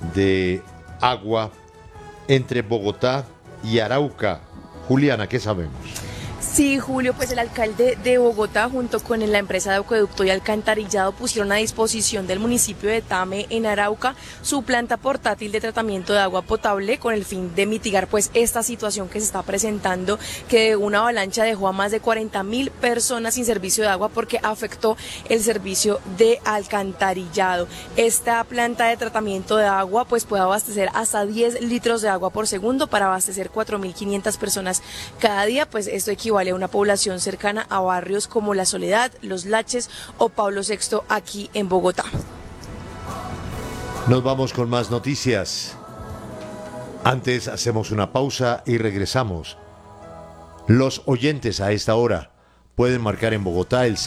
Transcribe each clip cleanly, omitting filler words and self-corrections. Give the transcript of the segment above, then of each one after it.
de agua entre Bogotá y Arauca. Juliana, ¿qué sabemos? Sí, Julio, pues el alcalde de Bogotá junto con la empresa de acueducto y alcantarillado pusieron a disposición del municipio de Tame en Arauca su planta portátil de tratamiento de agua potable con el fin de mitigar pues esta situación que se está presentando, que una avalancha dejó a más de 40.000 personas sin servicio de agua porque afectó el servicio de alcantarillado. Esta planta de tratamiento de agua pues puede abastecer hasta 10 litros de agua por segundo para abastecer 4.500 personas cada día, pues esto equivale a una población cercana a barrios como La Soledad, Los Laches o Pablo VI aquí en Bogotá. Nos vamos con más noticias. Antes hacemos una pausa y regresamos. Los oyentes a esta hora pueden marcar en Bogotá el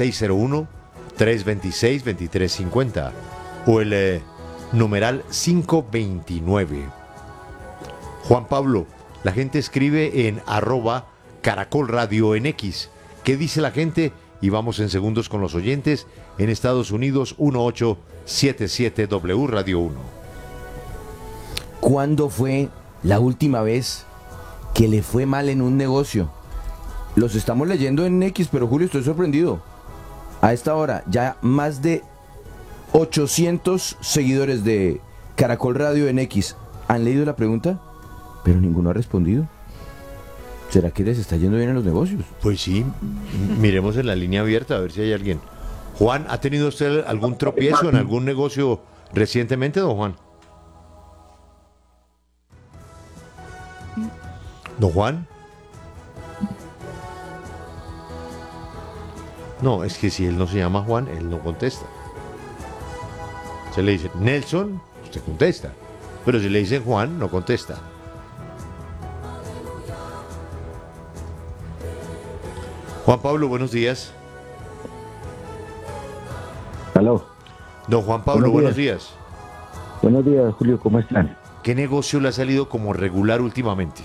601-326-2350 o el numeral 529. Juan Pablo, la gente escribe en @Caracol Radio en X. ¿Qué dice la gente? Y vamos en segundos con los oyentes. En Estados Unidos, 1877W Radio 1. ¿Cuándo fue la última vez que le fue mal en un negocio? Los estamos leyendo en X, pero Julio, estoy sorprendido. A esta hora, ya más de 800 seguidores de Caracol Radio en X han leído la pregunta, pero ninguno ha respondido. ¿Será que les está yendo bien en los negocios? Pues sí, miremos en la línea abierta a ver si hay alguien. Juan, ¿ha tenido usted algún tropiezo en algún negocio recientemente, don Juan? ¿Don Juan? No, es que si él no se llama Juan, él no contesta. Se le dice Nelson, usted contesta. Pero si le dicen Juan, no contesta. Juan Pablo, buenos días. Aló. Don Juan Pablo, buenos días. Buenos días, Julio, ¿cómo están? ¿Qué negocio le ha salido como regular últimamente?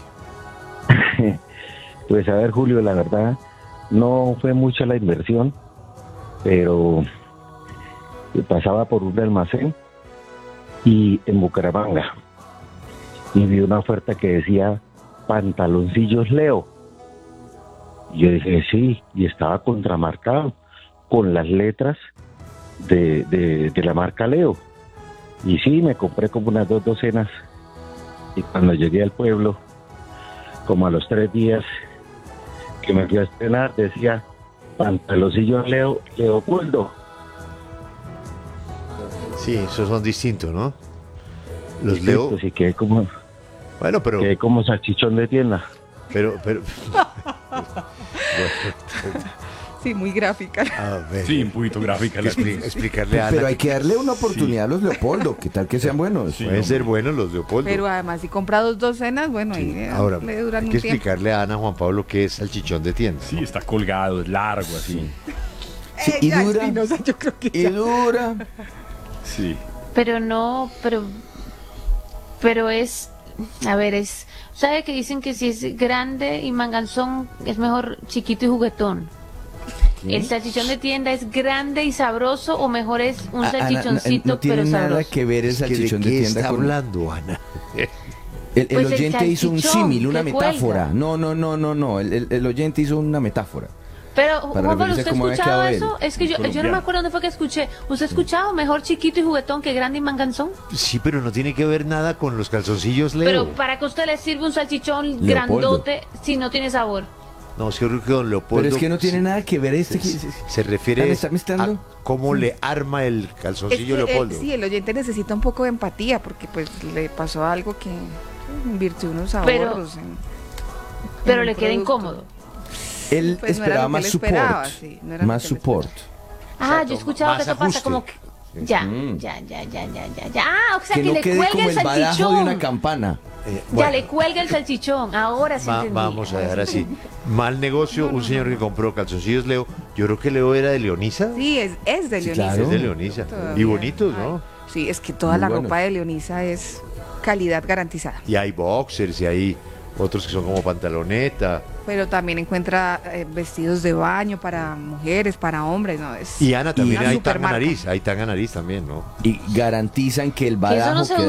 Pues a ver, Julio, la verdad, no fue mucha la inversión, pero pasaba por un almacén y en Bucaramanga y vi una oferta que decía pantaloncillos Leo. Y yo dije, sí, y estaba contramarcado con las letras de la marca Leo. Y sí, me compré como unas 2 docenas. Y cuando llegué al pueblo, como a los 3 días que me fui a estrenar, decía pantaloncillos Leo, Leopoldo. Sí, esos son distintos, ¿no? Los Sí, Leo. pues, y quedé como, Bueno, pero. quedé como salchichón de tienda. Pero. Sí, muy gráfica. A ver. Sí, un poquito gráfica. Explicarle a Ana. Pero hay que darle una oportunidad a los Leopoldo, ¿qué tal que sean buenos? Sí. Pueden ser buenos los Leopoldo. Pero además, si compra 2 docenas, bueno, Sí. ahí Ahora, le duran hay un que tiempo. explicarle a Ana, Juan Pablo, qué es salchichón de tienda. Sí, está colgado, es largo, así. Sí, y Ya, dura, Espinosa, yo creo que y ya. dura. Sí. Pero no, pero es, a ver, ¿sabe que dicen que si es grande y manganzón es mejor chiquito y juguetón? ¿El salchichón de tienda es grande y sabroso o mejor es un salchichoncito no tiene pero nada sabroso? que ver el salchichón ¿De de qué tienda está con... hablando, Ana? El Pues el oyente hizo un salchichón símil, una que metáfora. cuelga. No. El oyente hizo una metáfora. Pero, Para Juan Pablo, referirse ¿usted a ha cómo había escuchado quedado eso? él. Es que yo no me Colombiano. acuerdo dónde fue que escuché. ¿Usted ha escuchado mejor chiquito y juguetón que grande y manganzón? Sí, pero no tiene que ver nada con los calzoncillos Leo. Pero ¿para qué usted le sirve un salchichón Leopoldo. grandote si no tiene sabor? No, es que creo que don Leopoldo. Pero es que no tiene nada que ver este... Se refiere ¿Me está mezclando? a cómo le arma el calzoncillo Es que Leopoldo. sí, el oyente necesita un poco de empatía porque pues le pasó algo que invirtió unos ahorros Pero un le queda producto. incómodo. Él Pues no era esperaba lo que más él support. esperaba, sí, no era lo Más que él support. Ah, yo he escuchado que más eso pasa ajuste. como que... Ya. Ah, o sea, Que que no le quede cuelga como el el badajo de salchichón. una campana. Ya le cuelga el salchichón. Ahora sí entendí. Vamos a dejar así. Mal negocio, un señor que compró calzoncillos Leo. Yo creo que Leo era de Leonisa. Sí, es de Sí, Leonisa. claro. Es de Leonisa. Todavía. Y bonitos, ¿no? Ay, sí, es que toda Muy la buenos. ropa de Leonisa es calidad garantizada. Y hay boxers y hay otros que son como pantaloneta. Pero también encuentra vestidos de baño para mujeres, para hombres, ¿no? Es Y Ana también una hay tanga supermarca. nariz. Hay tanga nariz también, ¿no? Y garantizan que el Que eso no badajo se queda